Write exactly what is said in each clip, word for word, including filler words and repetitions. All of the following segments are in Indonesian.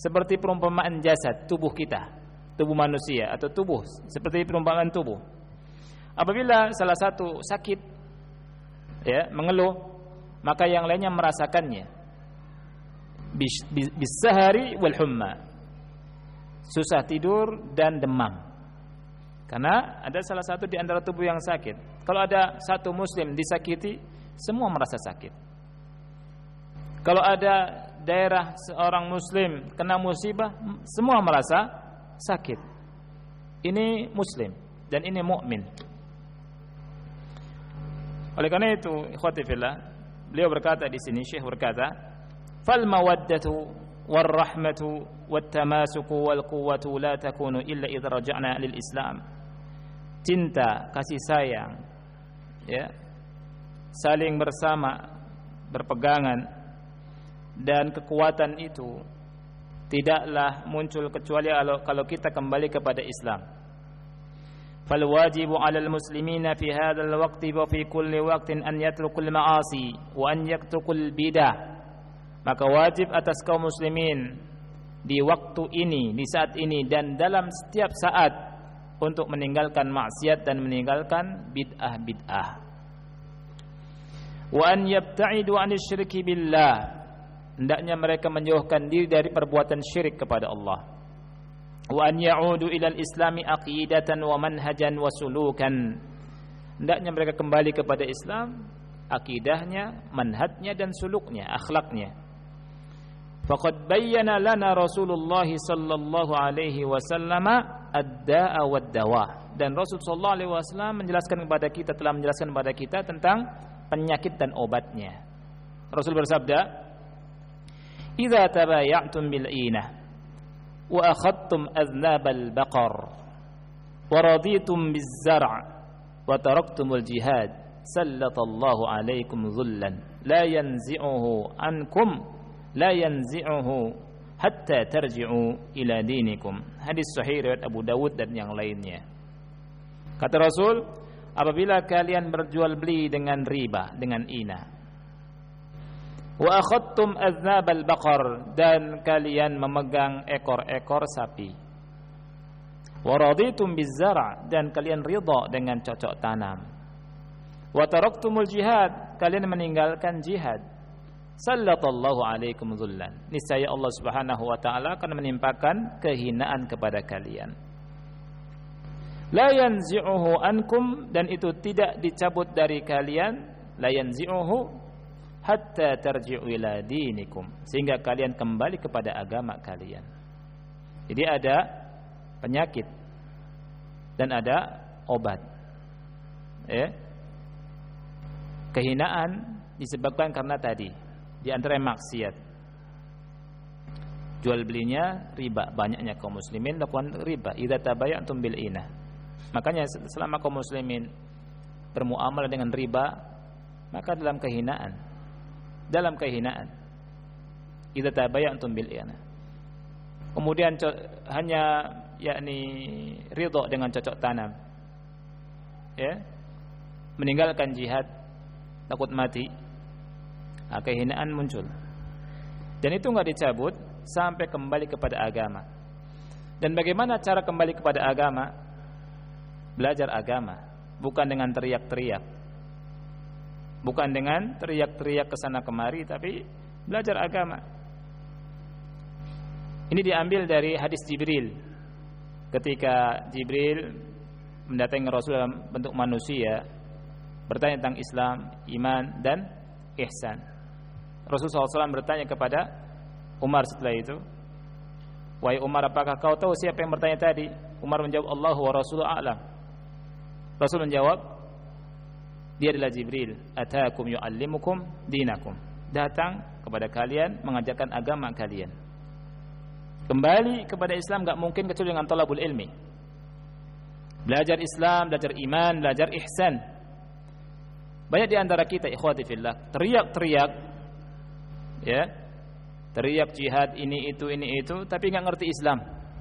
seperti perumpamaan jasad, tubuh kita, tubuh manusia atau tubuh seperti perumpamaan tubuh. Apabila salah satu sakit, ya, mengeluh, maka yang lainnya merasakannya. Bisahari wal humma, susah tidur dan demam. Karena ada salah satu di antara tubuh yang sakit. Kalau ada satu muslim disakiti, semua merasa sakit. Kalau ada daerah seorang muslim kena musibah, semua merasa sakit. Ini muslim dan ini mukmin. Oleh karena itu, ikhwati fillah, beliau berkata di sini, Syekh berkata, "Fal mawaddatu war rahmatu wat tamasuku wal quwwatu la takunu illa idza raja'na lil Islam." Cinta, kasih sayang, ya, saling bersama, berpegangan, dan kekuatan itu tidaklah muncul kecuali kalau kita kembali kepada Islam. Fal wajibu 'alal muslimina fi hadzal waqti wa fi kulli waqtin an yatrukul ma'asi wa an yaktukul bidah. Maka wajib atas kaum muslimin di waktu ini, di saat ini dan dalam setiap saat untuk meninggalkan maksiat dan meninggalkan bid'ah-bid'ah. Wa an yabta'idu 'anil syirki billah. Hendaknya mereka menjauhkan diri dari perbuatan syirik kepada Allah. Wa an ya'udu ilal islami aqidatan wa manhajan wa sulukan. Hendaknya mereka kembali kepada Islam, akidahnya, manhajnya dan suluknya, akhlaknya. Faqad bayyana lana Rasulullah sallallahu alaihi wasallam ad-da'a wad-dawa. Dan Rasul sallallahu alaihi wasallam menjelaskan kepada kita, telah menjelaskan kepada kita tentang penyakit dan obatnya. Rasul bersabda, "Idza tabaya'tum bil inah wa akhadtum aznabal baqar wa raditum biz zar' wa taraktumul jihad sallatallahu alaikum dhullan la yanzi'uhu ankum la yanzi'uhu hatta tarji'u ila dinikum." Hadis sahih riwayat Abu Dawud dan yang lainnya. Kata Rasul, apabila kalian berjual beli dengan riba, dengan inah, wa akhadtum aznabal baqar, dan kalian memegang ekor-ekor sapi, wa raditum bizzar', dan kalian ridha dengan cocok tanam, wa taraktumul jihad, kalian meninggalkan jihad, sallatallahu alaikum dhullan, niscaya Allah Subhanahu wa taala akan menimpakan kehinaan kepada kalian. La yanzi'uhu ankum, dan itu tidak dicabut dari kalian, la yanzi'uhu hatta tarji'u ila dinikum, sehingga kalian kembali kepada agama kalian. Jadi ada penyakit dan ada obat. Ya. Kehinaan disebabkan karena tadi, di antara maksiat, jual belinya riba, banyaknya kaum muslimin lakukan riba. Idza tabaya'tum bil inah. Makanya selama kaum muslimin bermuamalah dengan riba, maka dalam kehinaan dalam kehinaan. Idza tabaya'tum bil inah. Kemudian hanya yakni ridha dengan cocok tanam. Ya. Meninggalkan jihad, takut mati. Nah, kehinaan muncul. Dan itu enggak dicabut sampai kembali kepada agama. Dan bagaimana cara kembali kepada agama? Belajar agama, bukan dengan teriak-teriak. Bukan dengan teriak-teriak kesana kemari, tapi belajar agama. Ini diambil dari hadis Jibril. Ketika Jibril mendatangi Rasul dalam bentuk manusia, bertanya tentang Islam, iman, dan ihsan. Rasul shallallahu alaihi wasallam bertanya kepada Umar setelah itu, "Wahai Umar, apakah kau tahu siapa yang bertanya tadi?" Umar menjawab, "Allahu wa rasuluhu a'lam." Rasul menjawab, "Dia adalah Jibril, atakum yu'allimukum dinakum." Datang kepada kalian mengajarkan agama kalian. Kembali kepada Islam enggak mungkin kecuali dengan talabul ilmi. Belajar Islam, belajar iman, belajar ihsan. Banyak di antara kita, ikhwati fillah, teriak-teriak, ya, teriak jihad ini itu ini itu, tapi enggak ngerti Islam.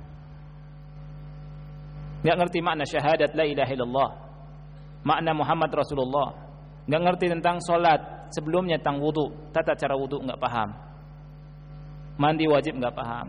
Enggak ngerti makna syahadat la ilaha illallah, makna Muhammad Rasulullah, enggak ngerti tentang solat, sebelumnya tentang wudu, tata cara wudu enggak paham, mandi wajib enggak paham,